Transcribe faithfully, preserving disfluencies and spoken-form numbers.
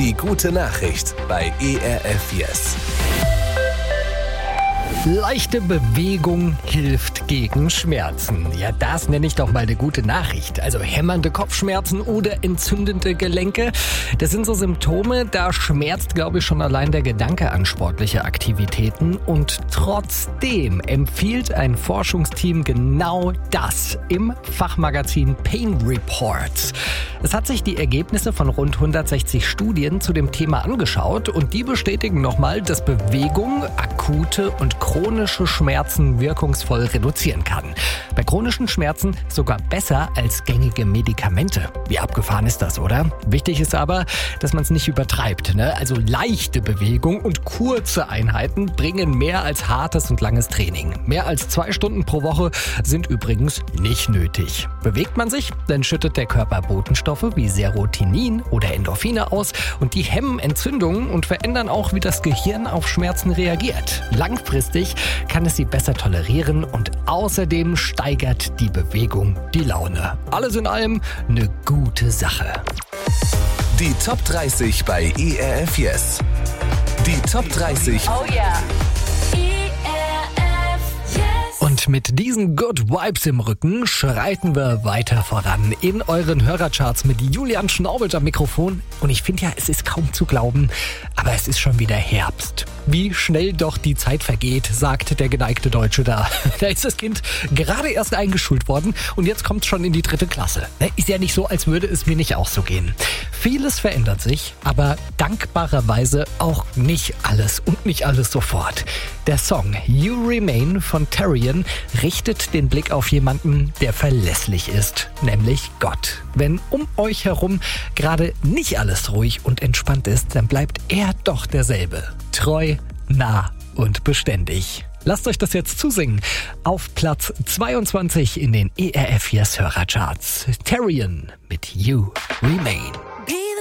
Die gute Nachricht bei E R F Yes. Leichte Bewegung hilft gegen Schmerzen. Ja, das nenne ich doch mal eine gute Nachricht. Also hämmernde Kopfschmerzen oder entzündende Gelenke. Das sind so Symptome, da schmerzt, glaube ich, schon allein der Gedanke an sportliche Aktivitäten. Und trotzdem empfiehlt ein Forschungsteam genau das im Fachmagazin Pain Reports. Es hat sich die Ergebnisse von rund hundertsechzig Studien zu dem Thema angeschaut und die bestätigen nochmal, dass Bewegung akute und chronische Schmerzen wirkungsvoll reduzieren kann. Bei chronischen Schmerzen sogar besser als gängige Medikamente. Wie abgefahren ist das, oder? Wichtig ist aber, dass man es nicht übertreibt, ne? Also leichte Bewegung und kurze Einheiten bringen mehr als hartes und langes Training. Mehr als zwei Stunden pro Woche sind übrigens nicht nötig. Bewegt man sich, dann schüttet der Körper Botenstoffe wie Serotonin oder Endorphine aus und die hemmen Entzündungen und verändern auch, wie das Gehirn auf Schmerzen reagiert. Langfristig kann es sie besser tolerieren und außerdem steigert die Bewegung die Laune. Alles in allem eine gute Sache. Die Top dreißig bei E R F Yes. Die Top dreißig. Oh yeah. Und mit diesen Good Vibes im Rücken schreiten wir weiter voran in euren Hörercharts mit Julian Schnaubelt am Mikrofon. Und ich finde ja, es ist kaum zu glauben, aber es ist schon wieder Herbst. Wie schnell doch die Zeit vergeht, sagt der geneigte Deutsche da. Da ist das Kind gerade erst eingeschult worden und jetzt kommt es schon in die dritte Klasse. Ist ja nicht so, als würde es mir nicht auch so gehen. Vieles verändert sich, aber dankbarerweise auch nicht alles und nicht alles sofort. Der Song You Remain von Terrian richtet den Blick auf jemanden, der verlässlich ist, nämlich Gott. Wenn um euch herum gerade nicht alles ruhig und entspannt ist, dann bleibt er doch derselbe. Treu, nah und beständig. Lasst euch das jetzt zusingen. Auf Platz zweiundzwanzig in den E R F Yes Hörercharts. Terrian mit You Remain.